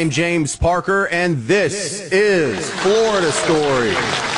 I'm James Parker, and this is Florida Story.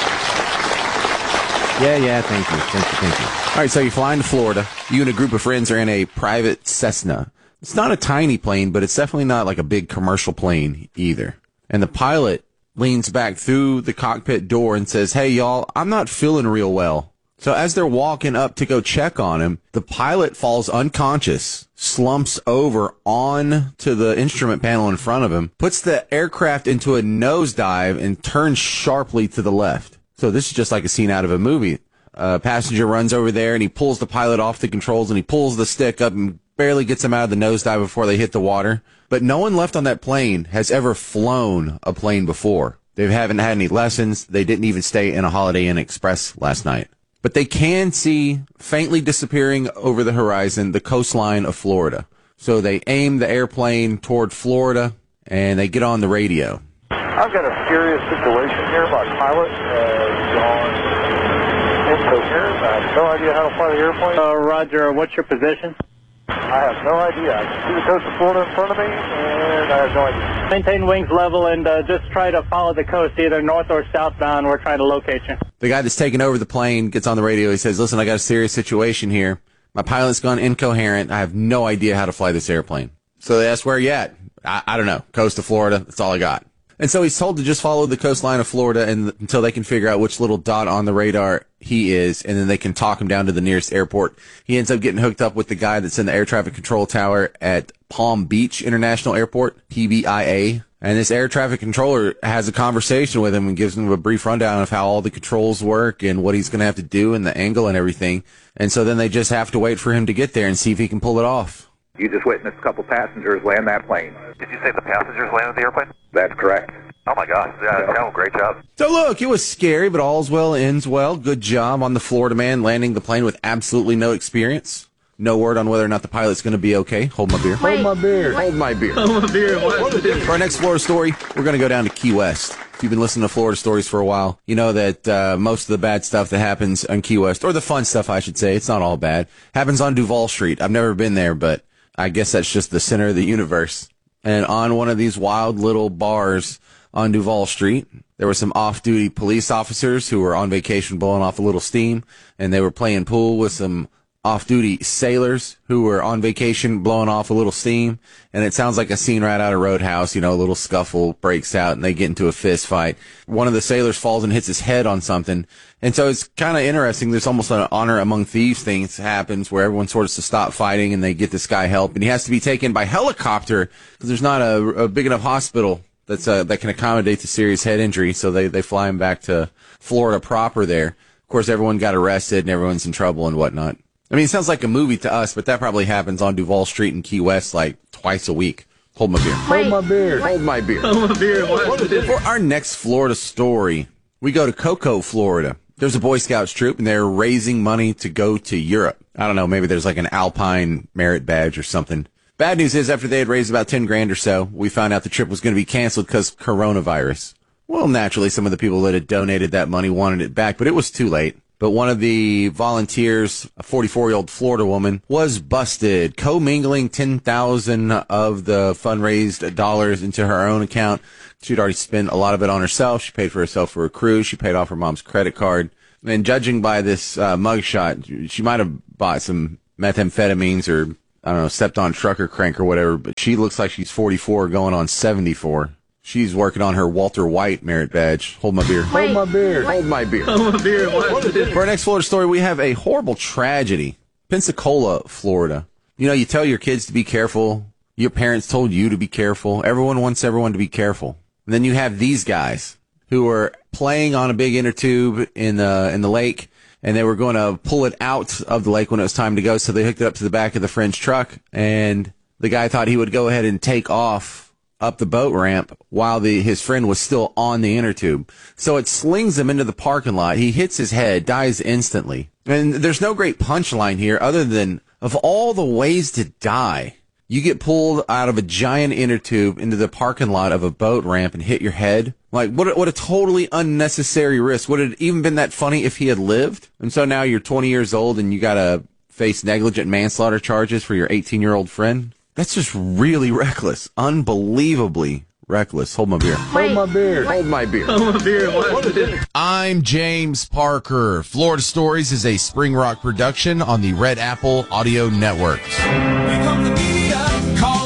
Yeah, thank you. All right, so you're flying to Florida. You and a group of friends are in a private Cessna. It's not a tiny plane, but it's definitely not like a big commercial plane either. And the pilot leans back through the cockpit door and says, "Hey, y'all, I'm not feeling real well." So as they're walking up to go check on him, the pilot falls unconscious, slumps over onto the instrument panel in front of him, puts the aircraft into a nosedive, and turns sharply to the left. So this is just like a scene out of a movie. A passenger runs over there, and he pulls the pilot off the controls, and he pulls the stick up and barely gets him out of the nosedive before they hit the water. But no one left on that plane has ever flown a plane before. They haven't had any lessons. They didn't even stay in a Holiday Inn Express last night. But they can see, faintly disappearing over the horizon, the coastline of Florida. So they aim the airplane toward Florida, and they get on the radio. I've got a serious situation here. My pilot has gone incoherent. I have no idea how to fly the airplane. Roger, what's your position? I have no idea. I can see the coast of Florida in front of me, and I have no idea. Maintain wings level and just try to follow the coast, either north or southbound. We're trying to locate you. The guy that's taking over the plane gets on the radio. He says, "Listen, I got a serious situation here. My pilot's gone incoherent. I have no idea how to fly this airplane." So they ask, "Where are you at?" I don't know. Coast of Florida. That's all I got. And so he's told to just follow the coastline of Florida until they can figure out which little dot on the radar he is, and then they can talk him down to the nearest airport. He ends up getting hooked up with the guy that's in the air traffic control tower at Palm Beach International Airport, PBIA. And this air traffic controller has a conversation with him and gives him a brief rundown of how all the controls work and what he's going to have to do and the angle and everything. And so then they just have to wait for him to get there and see if he can pull it off. You just witnessed a couple passengers land that plane. Did you say the passengers landed the airplane? That's correct. Oh my gosh, yeah, great job. So look, it was scary, but all's well ends well. Good job on the Florida man landing the plane with absolutely no experience. No word on whether or not the pilot's going to be okay. Hold my beer. Wait, Hold my beer. what? Hold my beer. Hold my beer. What? For our next Florida story, we're going to go down to Key West. If you've been listening to Florida stories for a while, you know that most of the bad stuff that happens on Key West, or the fun stuff, I should say, it's not all bad, happens on Duval Street. I've never been there, but I guess that's just the center of the universe. And on one of these wild little bars on Duval Street, there were some off-duty police officers who were on vacation blowing off a little steam, and they were playing pool with some off-duty sailors who were on vacation blowing off a little steam. And it sounds like a scene right out of Roadhouse. You know, a little scuffle breaks out and they get into a fist fight. One of the sailors falls and hits his head on something. And so it's kind of interesting. There's almost an honor among thieves thing that happens where everyone sort of to stop fighting and they get this guy help. And he has to be taken by helicopter because there's not a big enough hospital that's that can accommodate the serious head injury. So they fly him back to Florida proper there. Of course, everyone got arrested and everyone's in trouble and whatnot. I mean, it sounds like a movie to us, but that probably happens on Duval Street in Key West like twice a week. Hold my beer. Wait, Hold my beer. what? Hold my beer. Hold my beer. What? For our next Florida story, we go to Cocoa, Florida. There's a Boy Scouts troop, and they're raising money to go to Europe. I don't know, maybe there's like an Alpine merit badge or something. Bad news is, after they had raised about 10 grand or so, we found out the trip was going to be canceled because coronavirus. Well, naturally, some of the people that had donated that money wanted it back, but it was too late. But one of the volunteers, a 44-year-old Florida woman, was busted, commingling 10,000 of the fundraised dollars into her own account. She'd already spent a lot of it on herself. She paid for herself for a cruise. She paid off her mom's credit card. And judging by this mugshot, she might have bought some methamphetamines or, I don't know, stepped on trucker crank or whatever. But she looks like she's 44 going on 74. She's working on her Walter White merit badge. Hold my beer. Wait, Hold my beer. what? Hold my beer. Hold my beer. What? For our next Florida story, we have a horrible tragedy. Pensacola, Florida. You know, you tell your kids to be careful. Your parents told you to be careful. Everyone wants everyone to be careful. And then you have these guys who were playing on a big inner tube in the lake, and they were going to pull it out of the lake when it was time to go. So they hooked it up to the back of the friend's truck, and the guy thought he would go ahead and take off up the boat ramp while his friend was still on the inner tube. So it slings him into the parking lot. He hits his head, dies instantly. And there's no great punchline here other than, of all the ways to die, you get pulled out of a giant inner tube into the parking lot of a boat ramp and hit your head. Like, what a totally unnecessary risk. Would it have even been that funny if he had lived? And so now you're 20 years old and you gotta face negligent manslaughter charges for your 18-year-old friend? That's just really reckless. Unbelievably Reckless. Hold my beer. Hold my beer. Hold my beer. I'm a beer. What? I'm James Parker. Florida Stories is a Spring Rock production on the Red Apple Audio Networks. Become the media. Call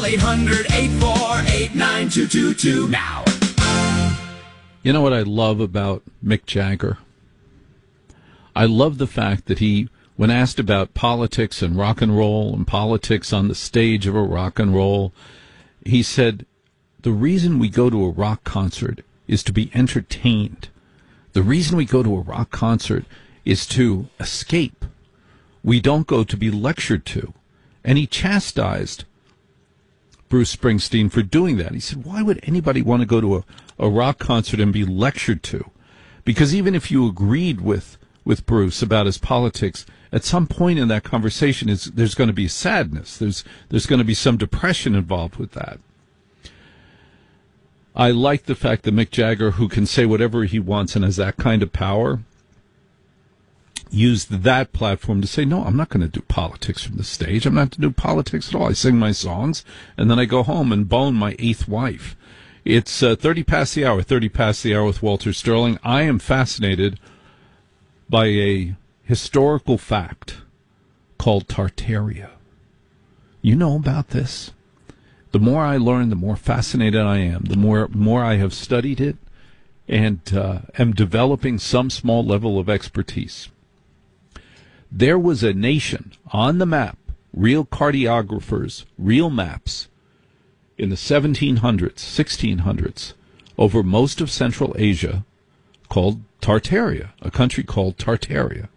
800-848-9222 now. You know what I love about Mick Jagger? I love the fact that he, when asked about politics and rock and roll and politics on the stage of a rock and roll, he said, the reason we go to a rock concert is to be entertained. The reason we go to a rock concert is to escape. We don't go to be lectured to. And he chastised Bruce Springsteen for doing that. He said, why would anybody want to go to a rock concert and be lectured to? Because even if you agreed with Bruce about his politics, at some point in that conversation there's going to be sadness. There's going to be some depression involved with that. I like the fact that Mick Jagger, who can say whatever he wants and has that kind of power, used that platform to say, no, I'm not going to do politics from the stage. I'm not going to do politics at all. I sing my songs, and then I go home and bone my 8th wife. It's 30 past the hour with Walter Sterling. I am fascinated by a historical fact called Tartaria. You know about this? The more I learn, the more fascinated I am. The more I have studied it and am developing some small level of expertise. There was a nation on the map, real cartographers, real maps, in the 1700s, 1600s, over most of Central Asia, called Tartaria, a country called Tartaria.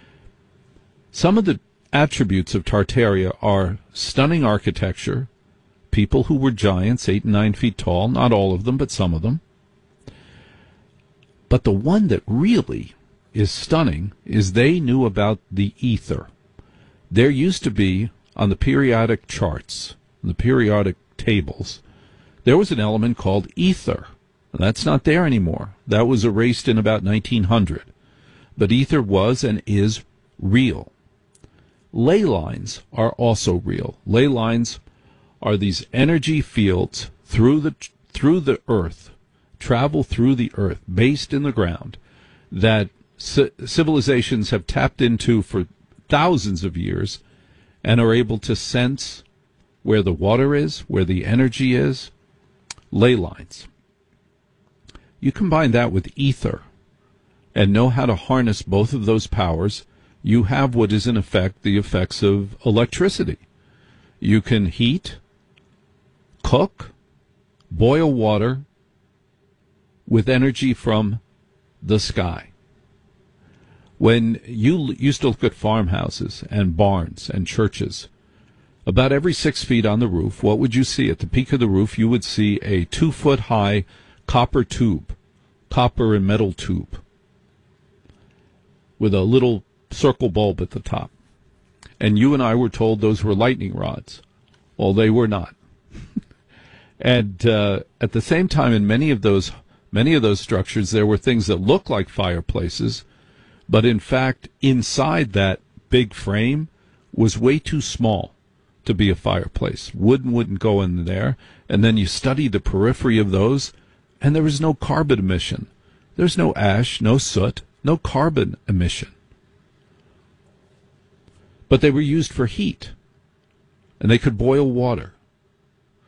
Some of the attributes of Tartaria are stunning architecture, people who were giants, 8 and 9 feet tall, not all of them, but some of them. But the one that really is stunning is they knew about the ether. There used to be, on the periodic charts, the periodic tables, there was an element called ether. That's not there anymore. That was erased in about 1900. But ether was and is real. Ley lines are also real. Ley lines are these energy fields through the earth, travel through the earth, based in the ground, that civilizations have tapped into for thousands of years and are able to sense where the water is, where the energy is. Ley lines. You combine that with ether and know how to harness both of those powers, you have what is in effect the effects of electricity. You can heat, cook, boil water with energy from the sky. When you used to look at farmhouses and barns and churches, about every 6 feet on the roof, what would you see? At the peak of the roof, you would see a 2-foot-high copper tube, copper and metal tube, with a little circle bulb at the top. And you and I were told those were lightning rods. Well, they were not. And at the same time, in many of those structures, there were things that looked like fireplaces, but in fact, inside that big frame was way too small to be a fireplace. Wood wouldn't go in there. And then you study the periphery of those, and there was no carbon emission. There's no ash, no soot, no carbon emission. But they were used for heat, and they could boil water.